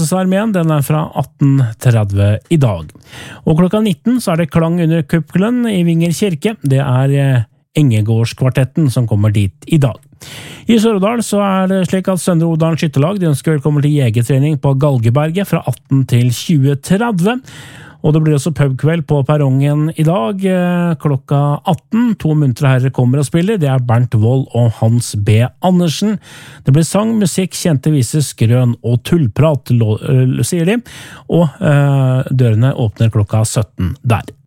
Frelsesarmeen, den fra 1830 i dag. Og klokka 19 så det klang under kuppelen i Vinger kirke. Det Engegårdskvartetten som kommer dit i dag. I Sør-Odal så det slik at Søndre Odalen skyttelag de ønsker velkommen til jegertrening på Galgeberget fra 18 til 2030. Og det blir også pubkveld på perrongen i dag klokka 18. 2 muntre herrer kommer og spiller. Det Bernt Wold og Hans B. Andersen. Det blir sang, musikk, kjente viser, skrøn og tullprat, sier de. Og dørene åpner klokka 17 der.